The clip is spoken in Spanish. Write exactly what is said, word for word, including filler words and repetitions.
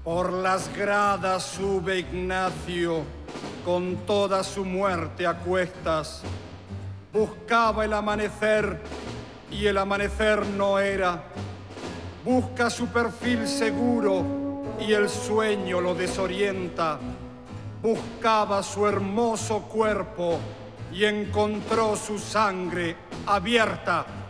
Por las gradas sube Ignacio, con toda su muerte a cuestas. Buscaba el amanecer y el amanecer no era. Busca su perfil seguro y el sueño lo desorienta. Buscaba su hermoso cuerpo y encontró su sangre abierta.